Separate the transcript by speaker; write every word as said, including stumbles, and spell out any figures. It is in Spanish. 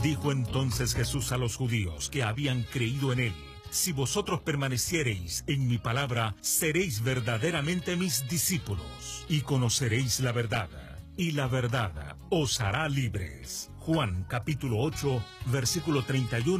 Speaker 1: Dijo entonces Jesús a los judíos que habían creído en él: si vosotros permaneciereis en mi palabra, seréis verdaderamente mis discípulos, y conoceréis la verdad, y la verdad os hará libres. Juan capítulo ocho, versículo treinta y uno